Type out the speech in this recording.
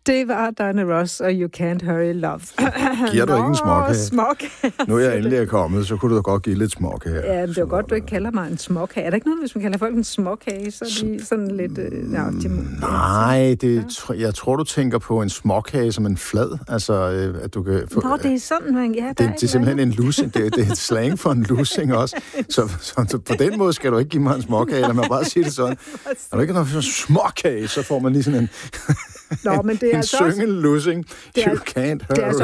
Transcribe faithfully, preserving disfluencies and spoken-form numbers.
Det var Diana Ross og You Can't Hurry Love. Giver du Nå, ikke en småkage? småkage. Nu er jeg endelig er kommet, så kunne du da godt give lidt småkage her. Ja, det er godt, du ikke kalder mig en småkage. Er der ikke noget, hvis man kalder folk en småkage, så er de sådan lidt... Øh, ja, de, Nej, det, jeg tror, du tænker på en småkage som en flad. Altså, øh, at du kan... Få, Nå, det er sådan, man... Ja, det, det er simpelthen en lussing. Det, det er et slang for en lussing også. Så, så, så på den måde skal du ikke give mig en småkage, eller man bare sige det sådan. Er du ikke noget for småkage, så får man lige sådan en... Nå, men det er en altså også... syngelussing. You can't hurry.